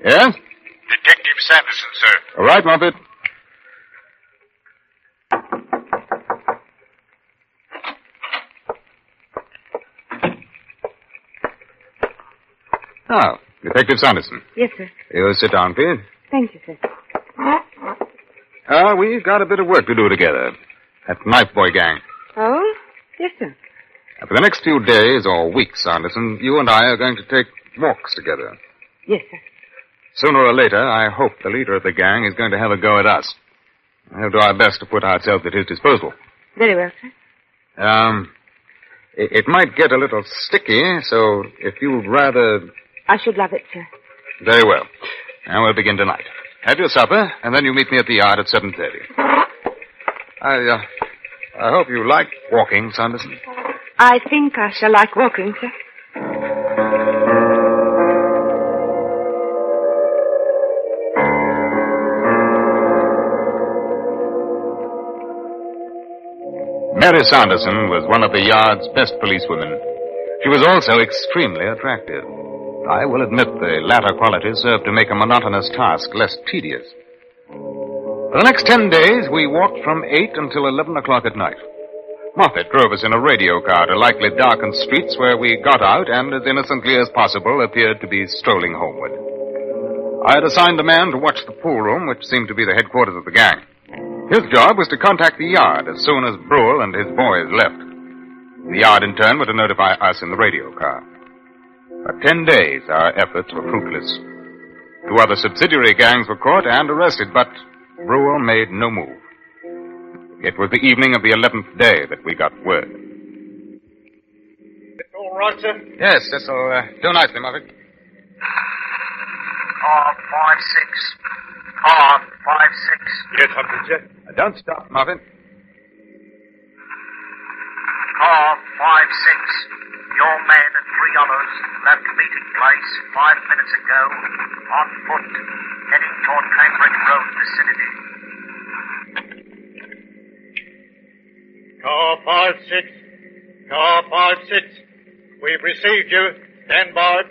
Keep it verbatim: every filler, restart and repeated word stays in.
Yeah? Detective Sanderson, sir. All right, Moffat. Ah, Detective Sanderson. Yes, sir. You sit down, please. Thank you, sir. Ah, we've got a bit of work to do together. That knife boy gang. Oh? Yes, sir. For the next few days or weeks, Sanderson, you and I are going to take walks together. Yes, sir. Sooner or later, I hope the leader of the gang is going to have a go at us. We'll do our best to put ourselves at his disposal. Very well, sir. Um, it, it might get a little sticky, so if you'd rather... I should love it, sir. Very well. Now we'll begin tonight. Have your supper, and then you meet me at the yard at seven thirty. I, uh, I hope you like walking, Sanderson. I think I shall like walking, sir. Mary Sanderson was one of the yard's best policewomen. She was also extremely attractive. I will admit the latter qualities served to make a monotonous task less tedious. For the next ten days, we walked from eight until eleven o'clock at night. Moffat drove us in a radio car to lightly darkened streets where we got out and, as innocently as possible, appeared to be strolling homeward. I had assigned a man to watch the pool room, which seemed to be the headquarters of the gang. His job was to contact the yard as soon as Brule and his boys left. The yard, in turn, were to notify us in the radio car. For ten days, our efforts were fruitless. Two other subsidiary gangs were caught and arrested, but Brule made no move. It was the evening of the eleventh day that we got word. All right, sir? Yes, this'll uh, do nicely, Moffat. Car five six. Car five six. Yes, officer. Uh, don't stop, Moffat. Car five six. Your men and three others left meeting place five minutes ago on foot, heading toward Cambridge Road vicinity. Car five six. Car five six. We've received you. Stand by.